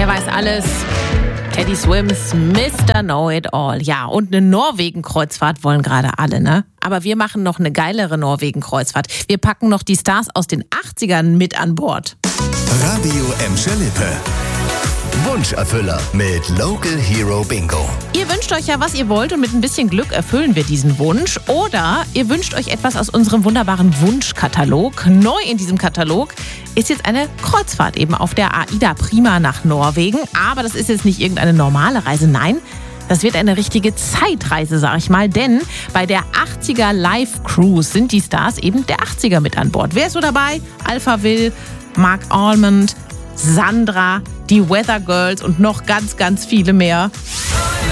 Der weiß alles. Teddy Swims, Mr. Know-it-all. Ja, und eine Norwegen-Kreuzfahrt wollen gerade alle, ne? Aber wir machen noch eine geilere Norwegen-Kreuzfahrt. Wir packen noch die Stars aus den 80ern mit an Bord. Radio Emscher Lippe. Wunscherfüller mit Local Hero Bingo. Ihr wünscht euch ja, was ihr wollt, und mit ein bisschen Glück erfüllen wir diesen Wunsch. Oder ihr wünscht euch etwas aus unserem wunderbaren Wunschkatalog. Neu in diesem Katalog ist jetzt eine Kreuzfahrt eben auf der AIDA Prima nach Norwegen. Aber das ist jetzt nicht irgendeine normale Reise, nein. Das wird eine richtige Zeitreise, sag ich mal, denn bei der 80er Live Cruise sind die Stars eben der 80er mit an Bord. Wer ist so dabei? Alpha Will, Mark Almond, Sandra, die Weather Girls und noch ganz, ganz viele mehr.